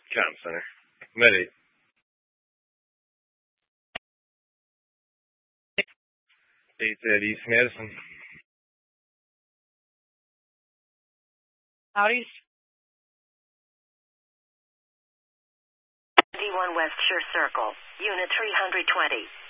Comm Center. Ready. It's at East Madison. Howdy. 91 West Shore Circle, Unit 320.